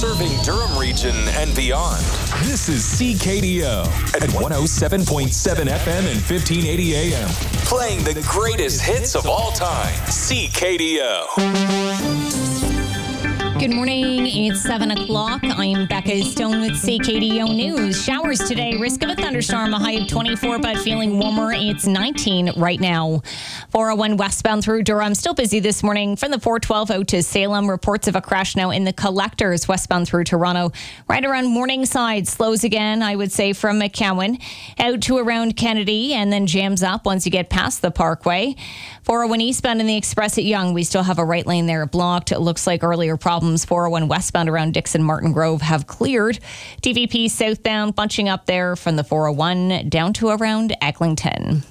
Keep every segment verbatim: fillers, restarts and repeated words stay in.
serving Durham region and beyond. This is C K D O at one oh seven point seven F M and fifteen eighty A M. Playing the greatest hits of all time. C K D O. Good morning. It's seven o'clock. I'm Becca Stone with C K D O News. Showers today. Risk of a thunderstorm. A high of twenty-four, but feeling warmer. It's nineteen right now. four oh one westbound through Durham. Still busy this morning from the four twelve out to Salem. Reports of a crash now in the collectors westbound through Toronto. Right around Morningside. Slows again, I would say, from McCowan out to around Kennedy and then jams up once you get past the Parkway. four oh one eastbound in the Express at Yonge. We still have a right lane there blocked. It looks like earlier problems. four oh one westbound around Dixon Martin Grove have cleared. D V P southbound bunching up there from the four oh one down to around Eglinton.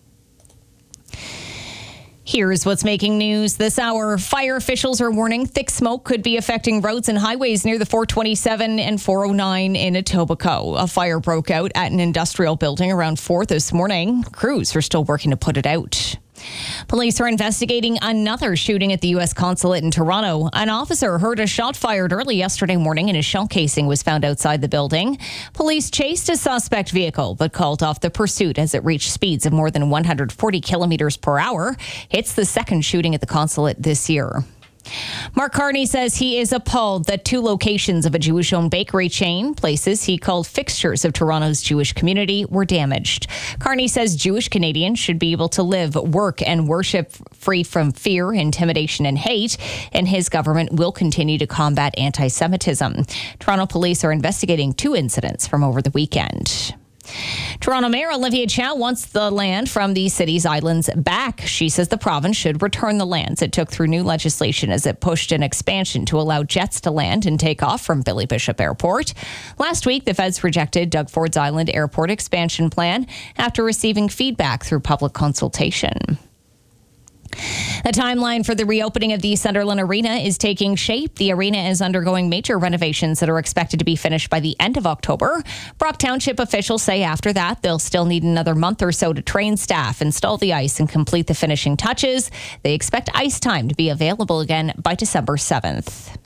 Here's what's making news this hour. Fire officials are warning thick smoke could be affecting roads and highways near the four twenty-seven and four oh nine in Etobicoke. A fire broke out at an industrial building around four this morning. Crews are still working to put it out. Police are investigating another shooting at the U S consulate in Toronto. An officer heard a shot fired early yesterday morning and a shell casing was found outside the building. Police chased a suspect vehicle but called off the pursuit as it reached speeds of more than one hundred forty kilometers per hour. It's the second shooting at the consulate this year. Mark Carney says he is appalled that two locations of a Jewish-owned bakery chain, places he called fixtures of Toronto's Jewish community, were damaged. Carney says Jewish Canadians should be able to live, work, and worship free from fear, intimidation, and hate, and his government will continue to combat anti-Semitism. Toronto police are investigating two incidents from over the weekend. Toronto Mayor Olivia Chow wants the land from the city's islands back. She says the province should return the lands it took through new legislation as it pushed an expansion to allow jets to land and take off from Billy Bishop Airport. Last week, the feds rejected Doug Ford's Island Airport expansion plan after receiving feedback through public consultation. The timeline for the reopening of the Sunderland Arena is taking shape. The arena is undergoing major renovations that are expected to be finished by the end of October. Brock Township officials say after that, they'll still need another month or so to train staff, install the ice, and complete the finishing touches. They expect ice time to be available again by December seventh.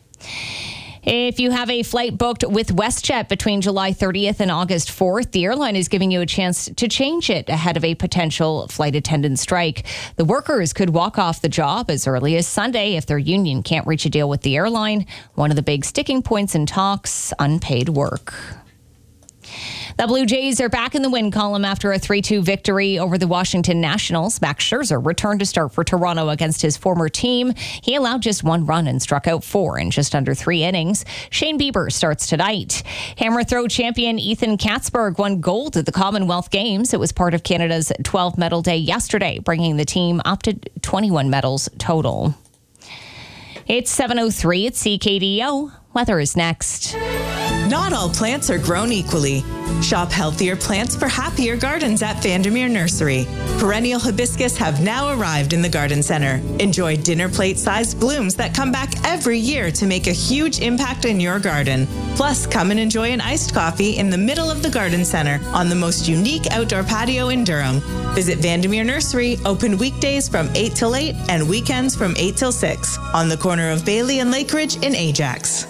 If you have a flight booked with WestJet between July thirtieth and August fourth, the airline is giving you a chance to change it ahead of a potential flight attendant strike. The workers could walk off the job as early as Sunday if their union can't reach a deal with the airline. One of the big sticking points in talks, unpaid work. The Blue Jays are back in the win column after a three two victory over the Washington Nationals. Max Scherzer returned to start for Toronto against his former team. He allowed just one run and struck out four in just under three innings. Shane Bieber starts tonight. Hammer throw champion Ethan Katzberg won gold at the Commonwealth Games. It was part of Canada's twelve medal day yesterday, bringing the team up to twenty-one medals total. It's seven oh three at C K D O. Weather is next. Not all plants are grown equally. Shop healthier plants for happier gardens at Vandermeer Nursery. Perennial hibiscus have now arrived in the garden center. Enjoy dinner plate-sized blooms that come back every year to make a huge impact in your garden. Plus, come and enjoy an iced coffee in the middle of the garden center on the most unique outdoor patio in Durham. Visit Vandermeer Nursery, open weekdays from eight till eight and weekends from eight till six on the corner of Bailey and Lakeridge in Ajax.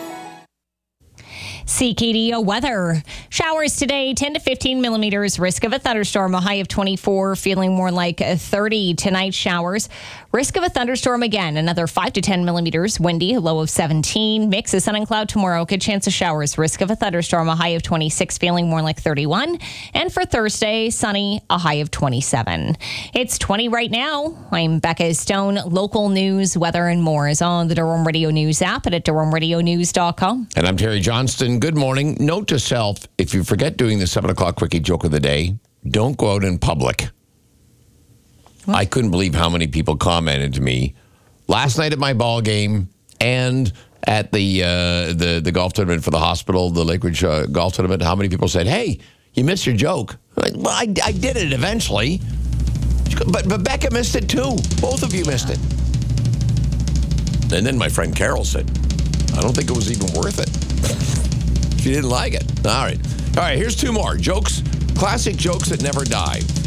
C K D O weather. Showers today, ten to fifteen millimeters. Risk of a thunderstorm, a high of twenty-four, feeling more like thirty. Tonight, showers. Risk of a thunderstorm again, another five to ten millimeters. Windy, a low of seventeen. Mix of sun and cloud tomorrow. Good chance of showers. Risk of a thunderstorm, a high of twenty-six, feeling more like thirty-one. And for Thursday, sunny, a high of twenty-seven. It's twenty right now. I'm Becca Stone. Local news, weather, and more is on the Durham Radio News app and at durham radio news dot com. And I'm Terry Johnston. Good morning. Note to self, if you forget doing the seven o'clock quickie joke of the day, don't go out in public. What? I couldn't believe how many people commented to me last night at my ball game and at the uh, the, the golf tournament for the hospital, the Lakeridge uh, golf tournament. How many people said, hey, you missed your joke? Like, well, I, I did it eventually. But, but Becca missed it too. Both of you missed it. And then my friend Carol said, I don't think it was even worth it. She didn't like it. All right. All right, here's two more. Jokes, classic jokes that never die.